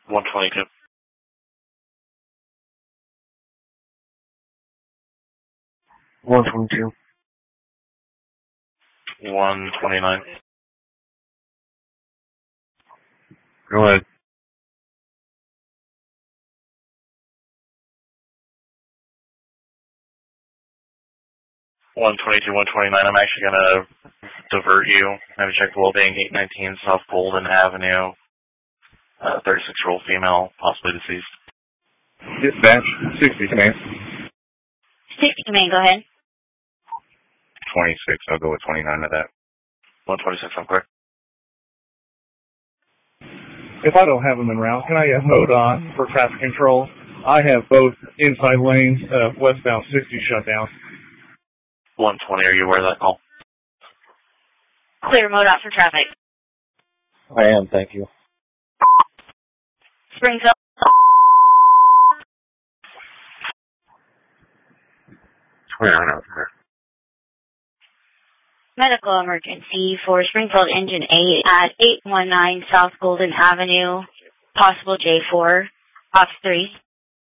122. 122. 129. Go ahead. 122, 129. I'm actually going to divert you. Have you checked the well-being 819 South Golden Avenue. 36-year-old female, possibly deceased. Dispatch, 60 command. 60 command, go ahead. 26, I'll go with 29 of that. 126, I'm clear. If I don't have them en route, can I have mode on for traffic control? I have both inside lanes, westbound 60 shut down. 120, are you aware of that call? Clear mode out for traffic. I am, thank you. Springfield. Medical emergency for Springfield Engine 8 at 819 South Golden Avenue, possible J4, off 3.